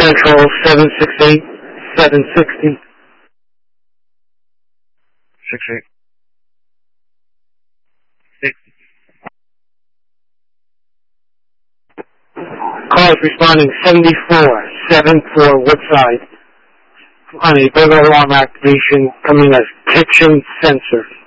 Central 768-760. 68. Calls responding 7474 Woodside. On a burglar alarm activation coming as kitchen sensor.